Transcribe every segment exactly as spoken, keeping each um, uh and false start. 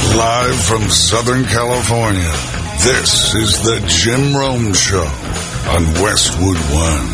Live from Southern California, this is the Jim Rome Show on Westwood One.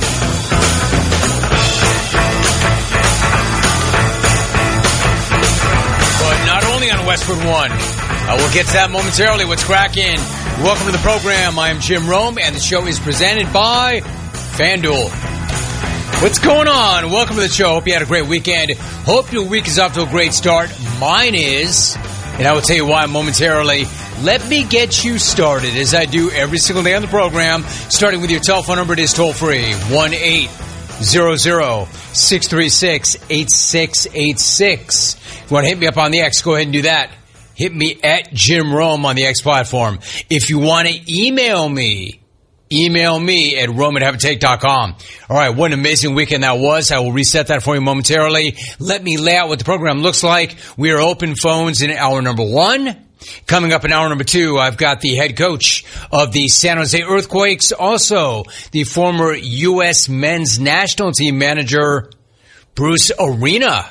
But not only on Westwood One, uh, we'll get to that momentarily. What's cracking? Welcome to the program. I am Jim Rome, and the show is presented by FanDuel. What's going on? Welcome to the show. Hope you had a great weekend. Hope your week is off to a great start. Mine is, and I will tell you why momentarily. Let me get you started, as I do every single day on the program, starting with your telephone number. It is toll-free, one eight hundred, six three six, eight six eight six. If you want to hit me up on the X, go ahead and do that. Hit me at Jim Rome on the X platform. If you want to email me, email me at rome at have a take dot com. All right, what an amazing weekend that was. I will reset that for you momentarily. Let me lay out what the program looks like. We are open phones in hour number one. Coming up in hour number two, I've got the head coach of the San Jose Earthquakes, also the former U S men's national team manager, Bruce Arena.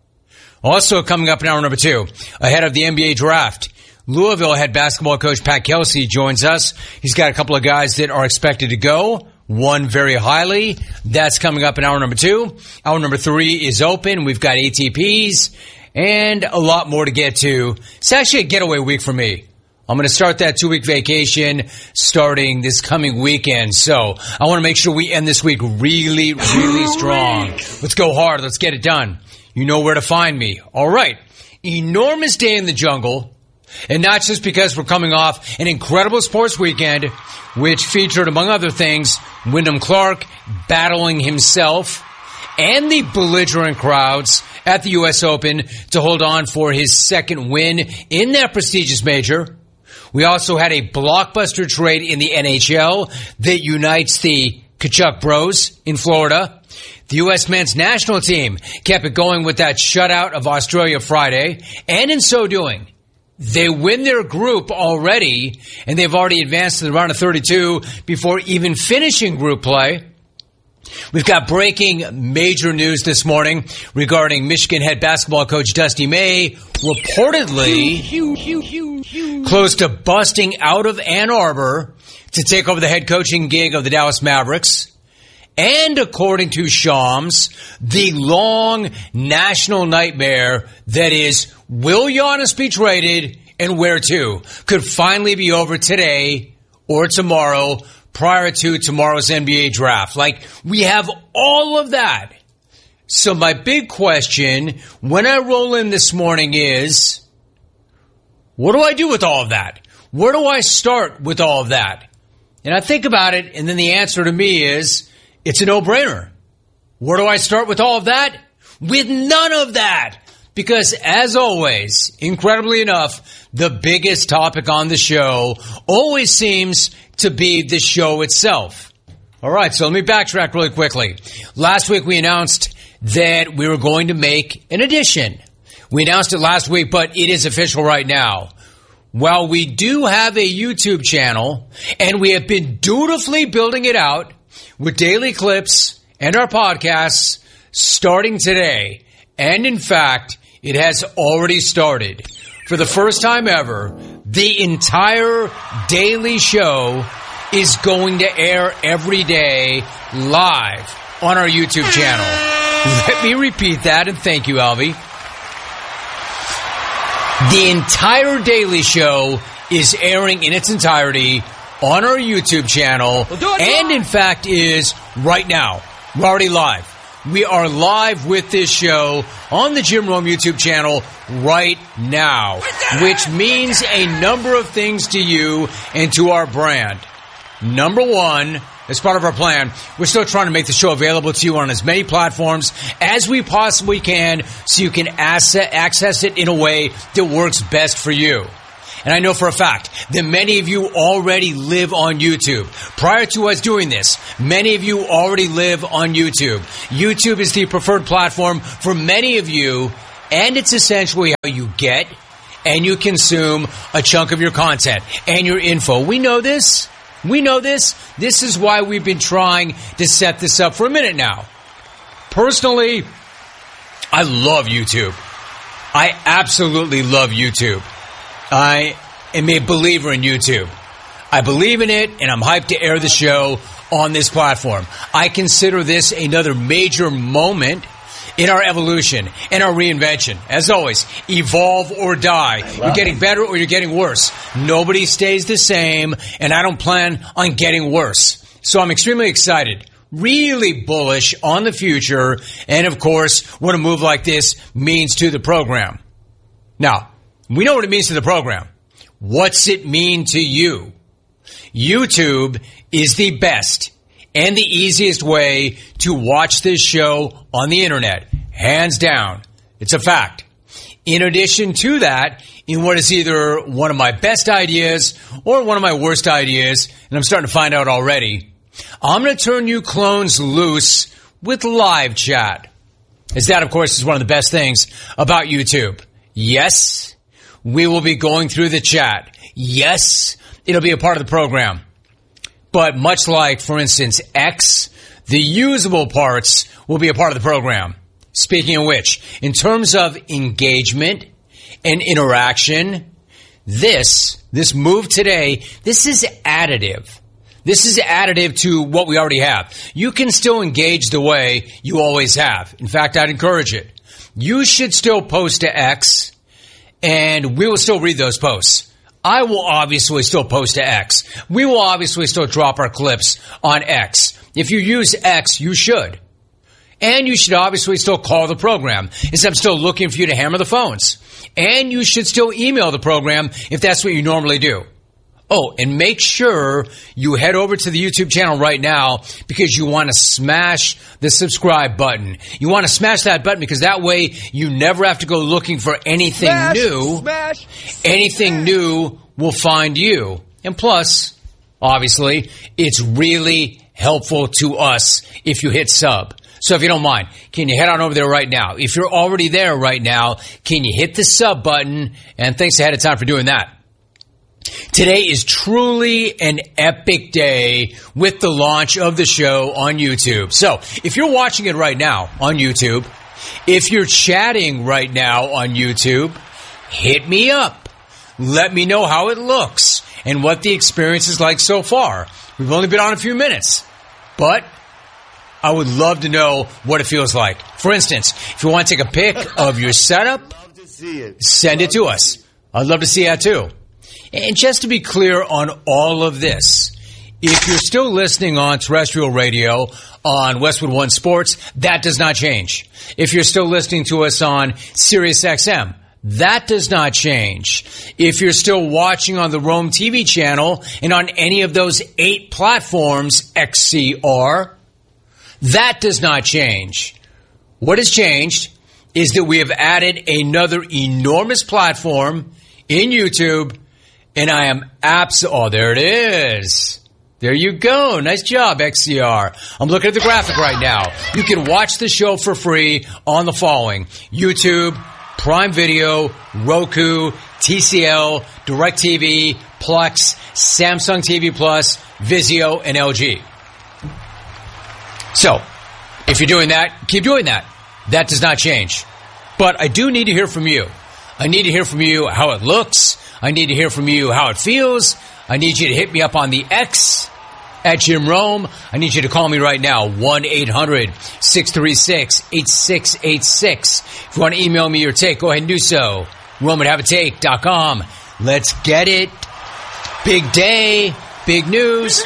Also coming up in hour number two, ahead of the N B A draft, Louisville head basketball coach Pat Kelsey joins us. He's got a couple of guys that are expected to go, one very highly. That's coming up in hour number two. Hour number three is open. We've got A T Ps and a lot more to get to. It's actually a getaway week for me. I'm going to start that two-week vacation starting this coming weekend. So I want to make sure we end this week really, really strong. Let's go hard. Let's get it done. You know where to find me. All right. Enormous day in the jungle. And not just because we're coming off an incredible sports weekend, which featured, among other things, Wyndham Clark battling himself and the belligerent crowds at the U S Open to hold on for his second win in that prestigious major. We also had a blockbuster trade in the N H L that unites the Tkachuk Bros in Florida. The U S men's national team kept it going with that shutout of Australia Friday, and in so doing, they win their group already, and they've already advanced to the round of thirty-two before even finishing group play. We've got breaking major news this morning regarding Michigan head basketball coach Dusty May reportedly close to busting out of Ann Arbor to take over the head coaching gig of the Dallas Mavericks. And according to Shams, the long national nightmare that is, will Giannis be traded and where to, could finally be over today or tomorrow prior to tomorrow's N B A draft. Like, we have all of that. So my big question when I roll in this morning is, what do I do with all of that? Where do I start with all of that? And I think about it, and then the answer to me is, it's a no-brainer. Where do I start with all of that? With none of that. Because, as always, incredibly enough, the biggest topic on the show always seems to be the show itself. All right, so let me backtrack really quickly. Last week we announced that we were going to make an addition. We announced it last week, but it is official right now. While we do have a YouTube channel, and we have been dutifully building it out with daily clips and our podcasts starting today, and in fact, it has already started. For the first time ever, the entire daily show is going to air every day live on our YouTube channel. Let me repeat that, and thank you, Alvy. The entire daily show is airing in its entirety on our YouTube channel, and in fact is right now. We're already live. We are live with this show on the Jim Rome YouTube channel right now, which means a number of things to you and to our brand. Number one, as part of our plan, we're still trying to make the show available to you on as many platforms as we possibly can so you can access it in a way that works best for you. And I know for a fact that many of you already live on YouTube. Prior to us doing this, many of you already live on YouTube. YouTube is the preferred platform for many of you, and it's essentially how you get and you consume a chunk of your content and your info. We know this. We know this. This is why we've been trying to set this up for a minute now. Personally, I love YouTube. I absolutely love YouTube. I am a believer in YouTube. I believe in it, and I'm hyped to air the show on this platform. I consider this another major moment in our evolution and our reinvention. As always, evolve or die. You're getting better or you're getting worse. Nobody stays the same, and I don't plan on getting worse. So I'm extremely excited, really bullish on the future, and of course, what a move like this means to the program. Now, we know what it means to the program. What's it mean to you? YouTube is the best and the easiest way to watch this show on the internet. Hands down. It's a fact. In addition to that, in what is either one of my best ideas or one of my worst ideas, and I'm starting to find out already, I'm going to turn you clones loose with live chat. As that, of course, is one of the best things about YouTube. Yes, we will be going through the chat. Yes, it'll be a part of the program. But much like, for instance, X, the usable parts will be a part of the program. Speaking of which, in terms of engagement and interaction, this, this move today, this is additive. This is additive to what we already have. You can still engage the way you always have. In fact, I'd encourage it. You should still post to X, and we will still read those posts. I will obviously still post to X. We will obviously still drop our clips on X. If you use X, you should. And you should obviously still call the program, as I'm still looking for you to hammer the phones. And you should still email the program if that's what you normally do. Oh, and make sure you head over to the YouTube channel right now because you want to smash the subscribe button. You want to smash that button because that way you never have to go looking for anything smash, new. Smash, anything smash. new will find you. And plus, obviously, it's really helpful to us if you hit sub. So if you don't mind, can you head on over there right now? If you're already there right now, can you hit the sub button? And thanks ahead of time for doing that. Today is truly an epic day with the launch of the show on YouTube. So if you're watching it right now on YouTube, if you're chatting right now on YouTube, hit me up. Let me know how it looks and what the experience is like so far. We've only been on a few minutes, but I would love to know what it feels like. For instance, if you want to take a pic of your setup, send it to us. I'd love to see that too. And just to be clear on all of this, if you're still listening on terrestrial radio on Westwood One Sports, that does not change. If you're still listening to us on Sirius X M, that does not change. If you're still watching on the Rome T V channel and on any of those eight platforms, X C R, that does not change. What has changed is that we have added another enormous platform in YouTube. And I am abs- oh, there it is. There you go. Nice job, X C R. I'm looking at the graphic right now. You can watch the show for free on the following: YouTube, Prime Video, Roku, T C L, DirecTV, Plex, Samsung T V Plus, Vizio, and L G. So, if you're doing that, keep doing that. That does not change. But I do need to hear from you. I need to hear from you how it looks. I need to hear from you how it feels. I need you to hit me up on the X at Jim Rome. I need you to call me right now, one eight hundred six three six eight six eight six. If you want to email me your take, go ahead and do so. Rome at have a take dot com. Let's get it. Big day, big news.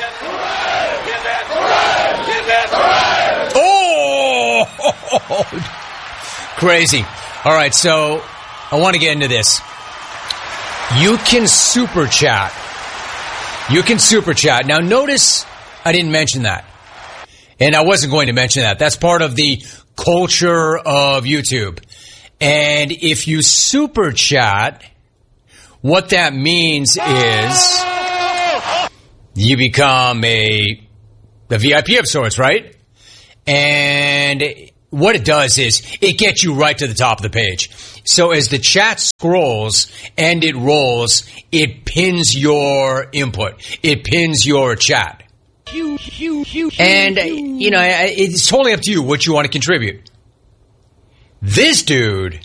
Oh! Crazy. All right, so I want to get into this. You can super chat. You can super chat. Now notice I didn't mention that. And I wasn't going to mention that. That's part of the culture of YouTube. And if you super chat, what that means is you become a, a V I P of sorts, right? And what it does is it gets you right to the top of the page. So as the chat scrolls and it rolls, it pins your input. It pins your chat. And, you know, it's totally up to you what you want to contribute. This dude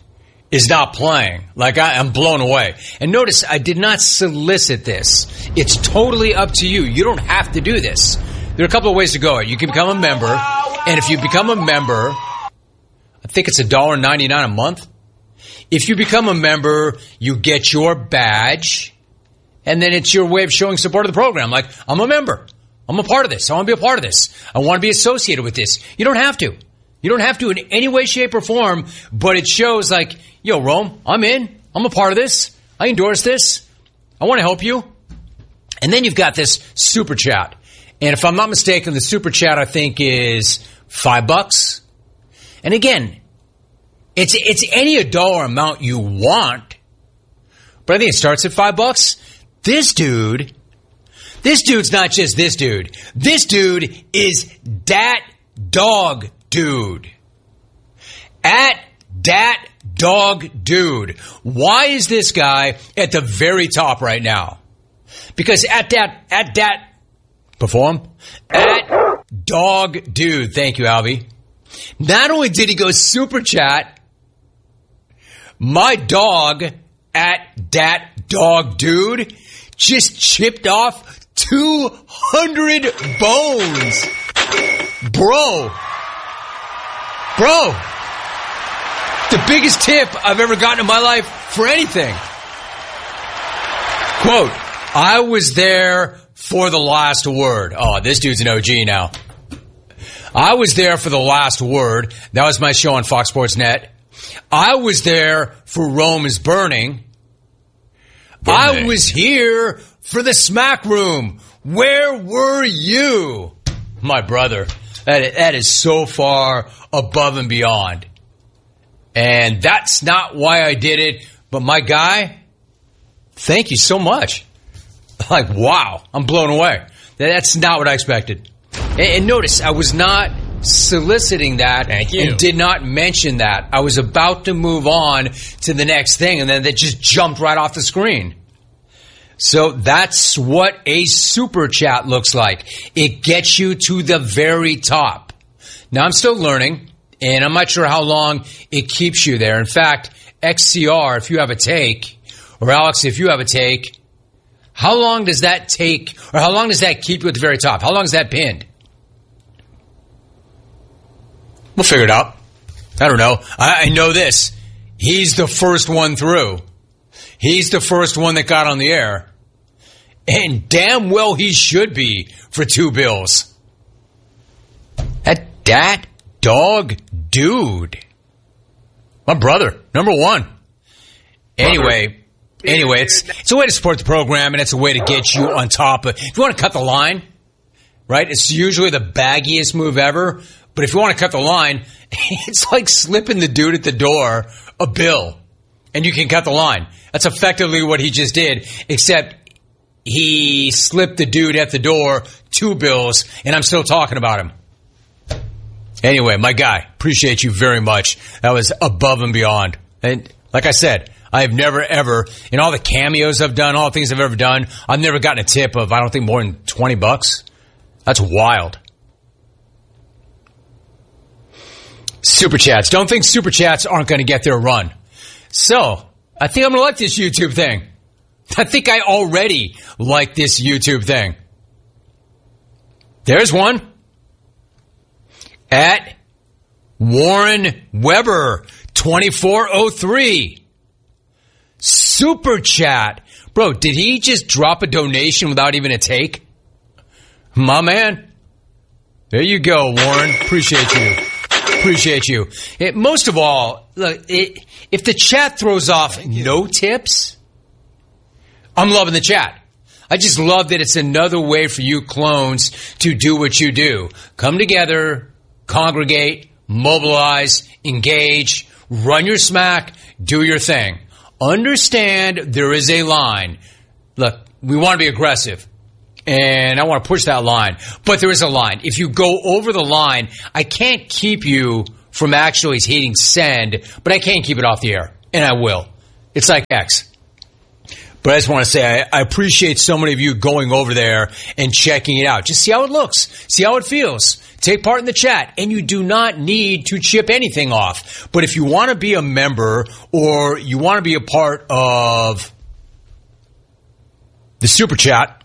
is not playing. Like, I, I'm blown away. And notice, I did not solicit this. It's totally up to you. You don't have to do this. There are a couple of ways to go. You can become a member, and if you become a member, I think it's one dollar ninety-nine a month. If you become a member, you get your badge, and then it's your way of showing support of the program. Like, I'm a member. I'm a part of this. I want to be a part of this. I want to be associated with this. You don't have to. You don't have to in any way, shape, or form, but it shows like, yo, Rome, I'm in. I'm a part of this. I endorse this. I want to help you. And then you've got this super chat. And if I'm not mistaken, the super chat, I think, is five bucks. And again, it's it's any a dollar amount you want. But I think it starts at five bucks. This dude, this dude's not just this dude. This dude is dat dog dude. At dat dog dude. Why is this guy at the very top right now? Because at that, at that, perform, at dog dude. Thank you, Albie. Not only did he go super chat, my dog at dat dog dude just chipped off two hundred bones. Bro. Bro. The biggest tip I've ever gotten in my life for anything. Quote, I was there for the last word. Oh, this dude's an O G now. I was there for the last word. That was my show on Fox Sports Net. I was there for Rome is Burning. Burning. I was here for the Smack Room. Where were you? My brother, that, that is so far above and beyond. And that's not why I did it. But my guy, thank you so much. Like, wow, I'm blown away. That's not what I expected. And, and notice, I was not soliciting that. Thank you. And did not mention that. I was about to move on to the next thing, and then that just jumped right off the screen. So that's what a super chat looks like. It gets you to the very top. Now, I'm still learning, and I'm not sure how long it keeps you there. In fact, X C R, if you have a take, or Alex, if you have a take, how long does that take, or how long does that keep you at the very top? How long is that pinned? We'll figure it out. I don't know. I, I know this. He's the first one through. He's the first one that got on the air. And damn well he should be for two bills. That, that dog dude. My brother, number one. Anyway, anyway, it's it's a way to support the program, and it's a way to get you on top of. If you want to cut the line, right? It's usually the baggiest move ever. But if you want to cut the line, it's like slipping the dude at the door a bill, and you can cut the line. That's effectively what he just did, except he slipped the dude at the door two bills, and I'm still talking about him. Anyway, my guy, appreciate you very much. That was above and beyond. And like I said, I've never, ever, in all the cameos I've done, all the things I've ever done, I've never gotten a tip of, I don't think, more than twenty bucks. That's wild. Super chats. Don't think super chats aren't going to get their run. So, I think I'm going to like this YouTube thing. I think I already like this YouTube thing. There's one. At Warren Weber, twenty-four oh three. Super chat. Bro, did he just drop a donation without even a take? My man. There you go, Warren. Appreciate you. Appreciate you. It, most of all, look, it, if the chat throws off no tips, I'm loving the chat. I just love that it's another way for you clones to do what you do. Come together, congregate, mobilize, engage, run your smack, do your thing. Understand there is a line. Look, we want to be aggressive. And I want to push that line. But there is a line. If you go over the line, I can't keep you from actually hitting send, but I can keep it off the air. And I will. It's like X. But I just want to say I, I appreciate so many of you going over there and checking it out. Just see how it looks. See how it feels. Take part in the chat. And you do not need to chip anything off. But if you want to be a member or you want to be a part of the Super Chat,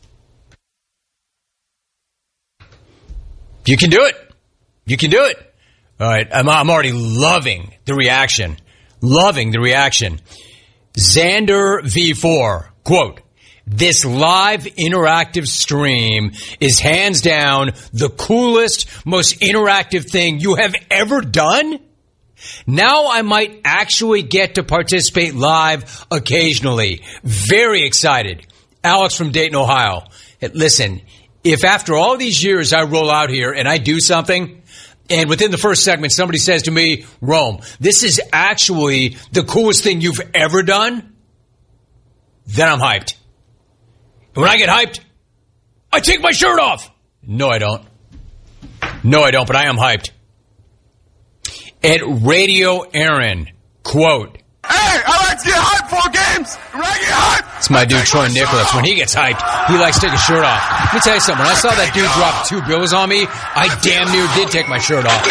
you can do it. You can do it. All right. I'm, I'm already loving the reaction. Loving the reaction. Xander V four, quote, this live interactive stream is hands down the coolest, most interactive thing you have ever done. Now I might actually get to participate live occasionally. Very excited. Alex from Dayton, Ohio. Listen, if after all these years I roll out here and I do something, and within the first segment somebody says to me, Rome, this is actually the coolest thing you've ever done, then I'm hyped. And when I get hyped, I take my shirt off. No, I don't. No, I don't, but I am hyped. At Radio Aaron, quote, hey, I like to get hyped for games. When I get hyped, it's my dude Troy Nicholas. When he gets hyped, he likes to take his shirt off. Let me tell you something. When I saw that dude drop two bills on me, I damn near did take my shirt off.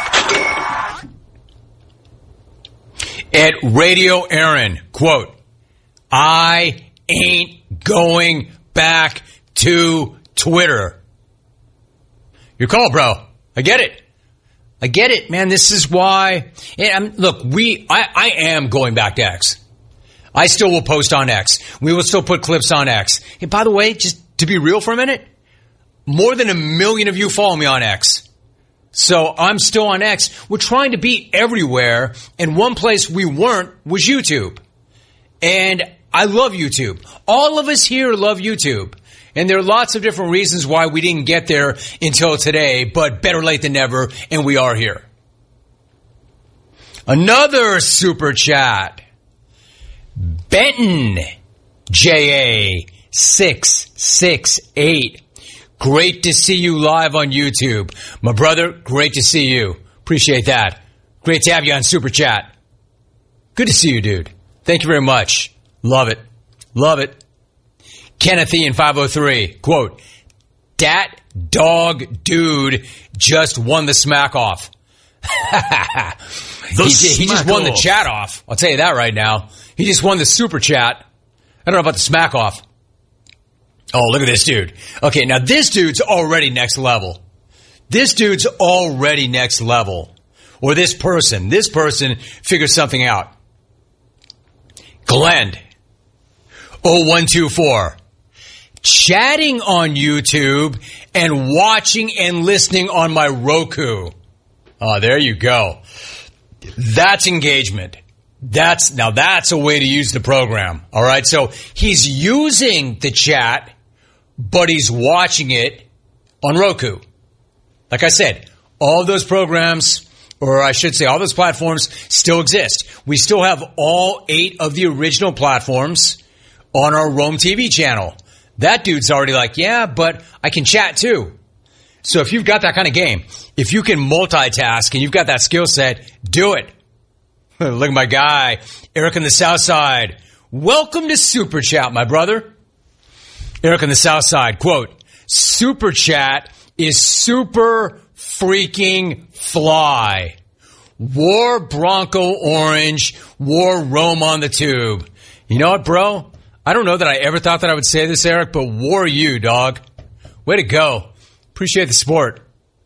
At Radio Aaron, quote, I ain't going back to Twitter. Your call, bro. I get it. I get it, man. This is why. And look, we. I, I am going back to X. I still will post on X. We will still put clips on X. And by the way, just to be real for a minute, more than a million of you follow me on X. So I'm still on X. We're trying to be everywhere, and one place we weren't was YouTube. And I love YouTube. All of us here love YouTube. And there are lots of different reasons why we didn't get there until today, but better late than never, and we are here. Another super chat. Benton J A six six eight. Great to see you live on YouTube. My brother, great to see you. Appreciate that. Great to have you on Super Chat. Good to see you, dude. Thank you very much. Love it. Love it. Kenneth Ian five oh three, quote, dat dog dude just won the smack off. he, just, he just won off. The chat off. I'll tell you that right now. He just won the super chat. I don't know about the smack off. Oh, look at this dude. Okay, now this dude's already next level. This dude's already next level. Or this person. This person figured something out. Glenn oh one two four. Chatting on YouTube and watching and listening on my Roku. Oh, there you go. That's engagement. That's now that's a way to use the program. All right. So he's using the chat, but he's watching it on Roku. Like I said, all those programs, or I should say all those platforms still exist. We still have all eight of the original platforms on our Rome T V channel. That dude's already like, yeah, but I can chat too. So if you've got that kind of game, if you can multitask and you've got that skill set, do it. Look at my guy, Eric on the South Side. Welcome to Super Chat, my brother. Eric on the South Side, quote, Super Chat is super freaking fly. War Bronco Orange, War Rome on the tube. You know what, bro? I don't know that I ever thought that I would say this, Eric, but war you, dog. Way to go. Appreciate the support.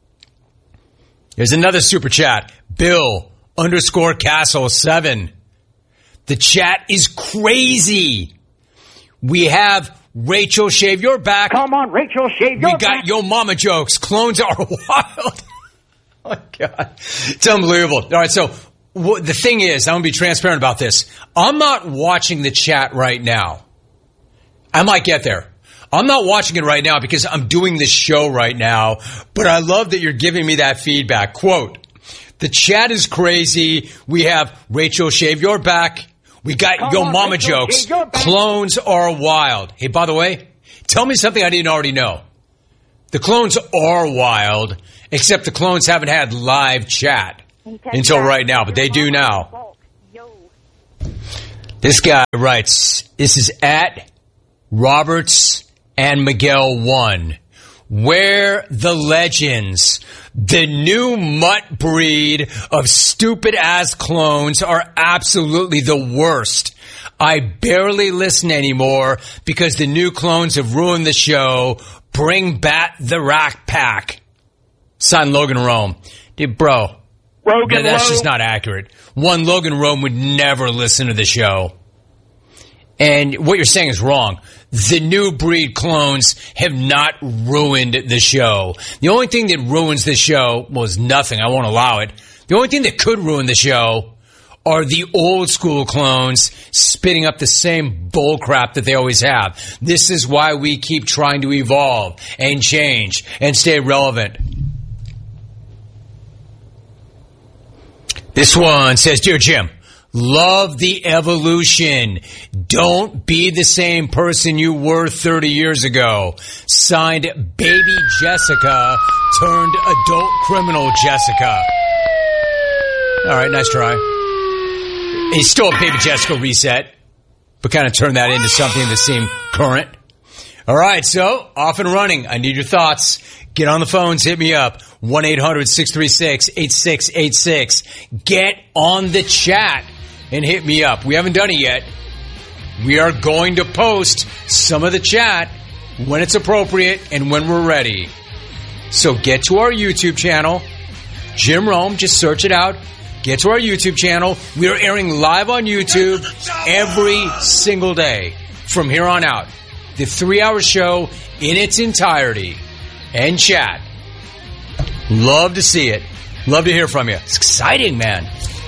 Here's another super chat. Bill underscore Castle seven. The chat is crazy. We have Rachel Shave Your Back. Come on, Rachel Shave Your Back. We got Yo Mama jokes. Clones are wild. Oh, my God. It's unbelievable. All right, so the thing is, I'm going to be transparent about this. I'm not watching the chat right now. I might get there. I'm not watching it right now because I'm doing this show right now, but I love that you're giving me that feedback. Quote, the chat is crazy. We have Rachel Shave Your Back. We got Come Yo on, Mama Rachel, jokes. Clones are wild. Hey, by the way, tell me something I didn't already know. The clones are wild, except the clones haven't had live chat until right now, but they do now. This guy writes, this is at Roberts and Miguel one. Where the legends, the new mutt breed of stupid-ass clones are absolutely the worst. I barely listen anymore because the new clones have ruined the show. Bring back the Rack Pack. Signed Logan Rome. Dude, bro. Logan that's Rome. just not accurate. One, Logan Rome would never listen to the show. And what you're saying is wrong. The new breed clones have not ruined the show. The only thing that ruins the show was nothing. I won't allow it. The only thing that could ruin the show are the old school clones spitting up the same bullcrap that they always have. This is why we keep trying to evolve and change and stay relevant. This one says, Dear Jim, love the evolution. Don't be the same person you were thirty years ago. Signed, Baby Jessica turned adult criminal Jessica. All right, nice try. He's still a Baby Jessica reset, but kind of turned that into something that seemed current. All right, so off and running. I need your thoughts. Get on the phones. Hit me up. one eight hundred six three six eight six eight six. Get on the chat and hit me up. We haven't done it yet. We are going to post some of the chat when it's appropriate and when we're ready. So get to our YouTube channel. Jim Rome, just search it out. Get to our YouTube channel. We are airing live on YouTube every single day from here on out. The three-hour show in its entirety. And chat. Love to see it. Love to hear from you. It's exciting, man.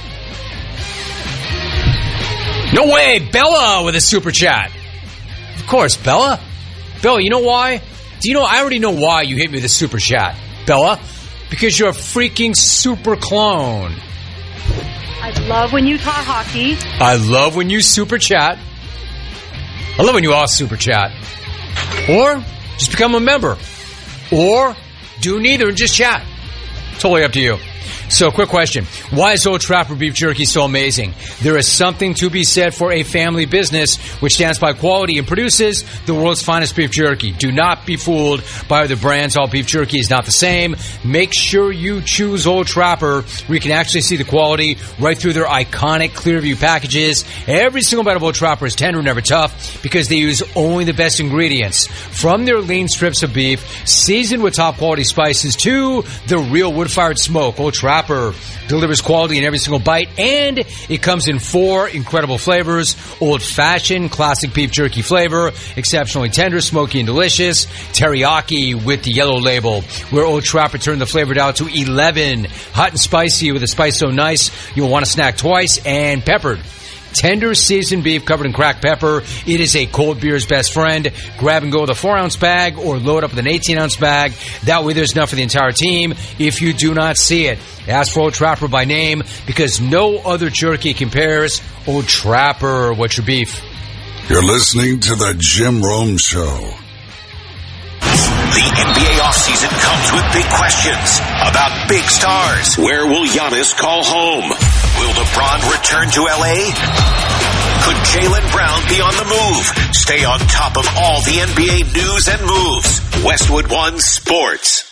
No way, Bella with a super chat. Of course, Bella. Bella, you know why? Do you know, I already know why you hit me with a super chat. Bella, because you're a freaking super clone. I love when you talk hockey. I love when you super chat. I love when you all super chat. Or just become a member. Or do neither and just chat. Totally up to you. So, quick question. Why is Old Trapper Beef Jerky so amazing? There is something to be said for a family business which stands by quality and produces the world's finest beef jerky. Do not be fooled by other brands. All beef jerky is not the same. Make sure you choose Old Trapper where you can actually see the quality right through their iconic Clearview packages. Every single bite of Old Trapper is tender, never tough, because they use only the best ingredients. From their lean strips of beef, seasoned with top quality spices, to the real wood-fired smoke, Old Trapper delivers quality in every single bite, and it comes in four incredible flavors: old-fashioned, classic beef jerky flavor, exceptionally tender, smoky, and delicious, teriyaki with the yellow label, where Old Trapper turned the flavor down to eleven, hot and spicy with a spice so nice you'll want to snack twice, and peppered. Tender seasoned beef covered in cracked pepper. It is a cold beer's best friend. Grab and go with a four ounce bag or load up with an eighteen ounce bag. That way there's enough for the entire team if you do not see it. Ask for Old Trapper by name because no other jerky compares. Old Trapper, what's your beef? You're listening to the Jim Rome Show. The N B A offseason comes with big questions about big stars. Where will Giannis call home? Will LeBron return to L A? Could Jaylen Brown be on the move? Stay on top of all the N B A news and moves. Westwood One Sports.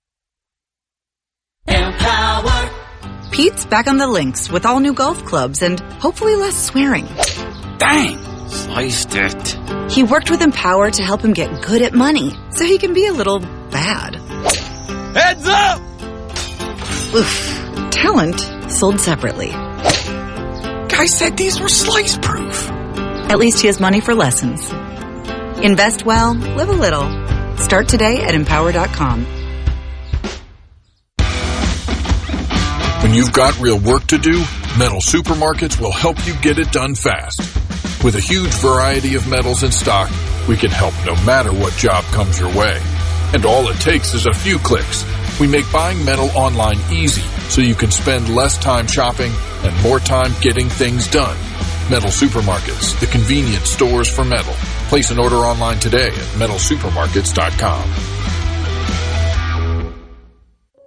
Empower. Pete's back on the links with all new golf clubs and hopefully less swearing. Dang, sliced it. He worked with Empower to help him get good at money so he can be a little bad. Heads up! Oof. Talent sold separately. Guy said these were slice proof. At least he has money for lessons. Invest well, live a little. Start today at empower dot com. When you've got real work to do, Metal Supermarkets will help you get it done fast. With a huge variety of metals in stock, we can help no matter what job comes your way. And all it takes is a few clicks. We make buying metal online easy so you can spend less time shopping and more time getting things done. Metal Supermarkets, the convenience stores for metal. Place an order online today at metal supermarkets dot com.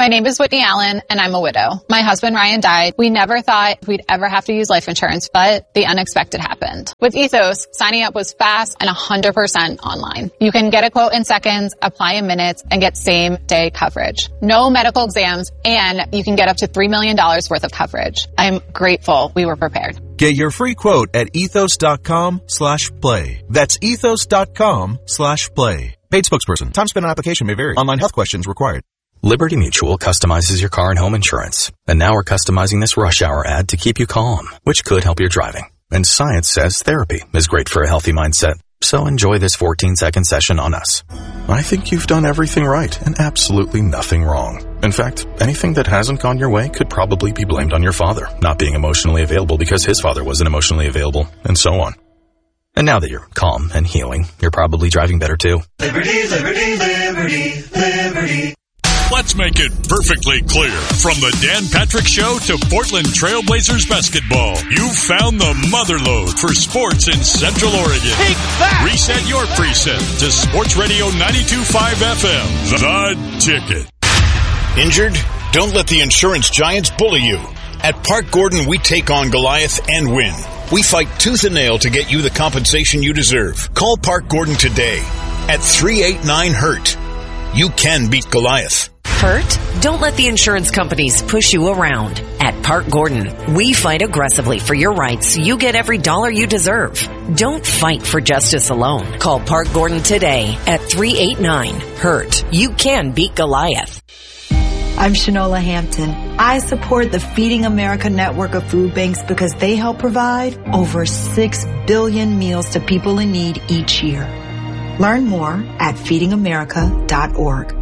My name is Whitney Allen, and I'm a widow. My husband, Ryan, died. We never thought we'd ever have to use life insurance, but the unexpected happened. With Ethos, signing up was fast and one hundred percent online. You can get a quote in seconds, apply in minutes, and get same-day coverage. No medical exams, and you can get up to three million dollars worth of coverage. I'm grateful we were prepared. Get your free quote at ethos.com slash play. That's ethos.com slash play. Paid spokesperson. Time spent on application may vary. Online health questions required. Liberty Mutual customizes your car and home insurance. And now we're customizing this rush hour ad to keep you calm, which could help your driving. And science says therapy is great for a healthy mindset. So enjoy this fourteen second session on us. I think you've done everything right and absolutely nothing wrong. In fact, anything that hasn't gone your way could probably be blamed on your father not being emotionally available because his father wasn't emotionally available, and so on. And now that you're calm and healing, you're probably driving better too. Liberty, liberty, liberty, liberty. Let's make it perfectly clear. From the Dan Patrick Show to Portland Trailblazers basketball, you've found the motherlode for sports in Central Oregon. Take that! Reset your preset to Sports Radio ninety-two point five F M. The Ticket. Injured? Don't let the insurance giants bully you. At Park Gordon, we take on Goliath and win. We fight tooth and nail to get you the compensation you deserve. Call Park Gordon today at three eight nine hurt. You can beat Goliath. Hurt? Don't let the insurance companies push you around. At Park Gordon, we fight aggressively for your rights so you get every dollar you deserve. Don't fight for justice alone. Call Park Gordon today at three eight nine hurt. You can beat Goliath. I'm Shanola Hampton. I support the Feeding America network of food banks because they help provide over six billion meals to people in need each year. Learn more at feeding america dot org.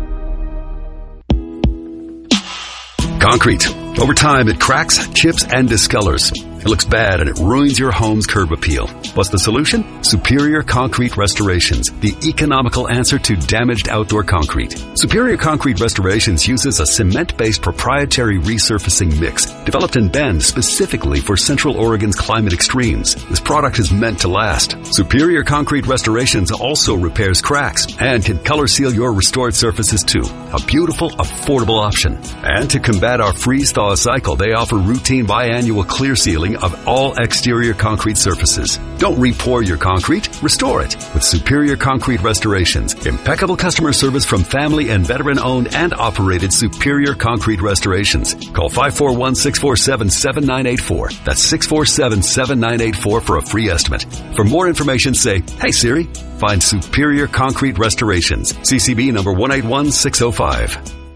Concrete. Over time, it cracks, chips, and discolors. It looks bad and it ruins your home's curb appeal. What's the solution? Superior Concrete Restorations, the economical answer to damaged outdoor concrete. Superior Concrete Restorations uses a cement-based proprietary resurfacing mix developed in Bend specifically for Central Oregon's climate extremes. This product is meant to last. Superior Concrete Restorations also repairs cracks and can color seal your restored surfaces too. A beautiful, affordable option. And to combat our freeze-thaw cycle, they offer routine biannual clear sealing of all exterior concrete surfaces. Don't re-pour your concrete, restore it with Superior Concrete Restorations. Impeccable customer service from family and veteran-owned and operated Superior Concrete Restorations. Call five four one, six four seven, seven nine eight four. That's six four seven, seven nine eight four for a free estimate. For more information, say, "Hey Siri." Find Superior Concrete Restorations. C C B number one eight one six oh five.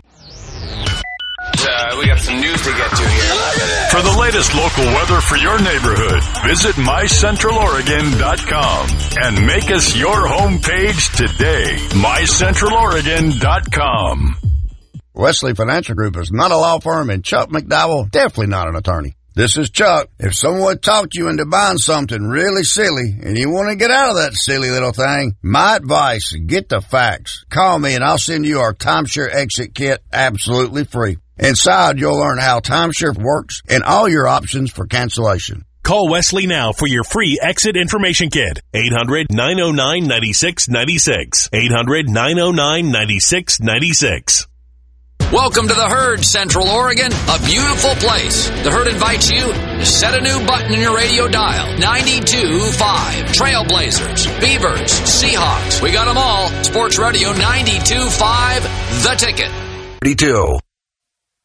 Uh, we got some news to get to here. For the latest local weather for your neighborhood, visit my central oregon dot com and make us your homepage today. my central oregon dot com. Wesley Financial Group is not a law firm, and Chuck McDowell definitely not an attorney. This is Chuck. If someone talked you into buying something really silly and you want to get out of that silly little thing, my advice, get the facts. Call me and I'll send you our timeshare exit kit absolutely free. Inside, you'll learn how timeshare works and all your options for cancellation. Call Wesley now for your free exit information kit. eight hundred, nine oh nine, nine six nine six. eight hundred, nine oh nine, nine six nine six. Welcome to the Herd, Central Oregon, a beautiful place. The Herd invites you to set a new button in your radio dial. ninety-two point five. Trailblazers, Beavers, Seahawks. We got them all. Sports Radio ninety-two point five, The Ticket. thirty-two.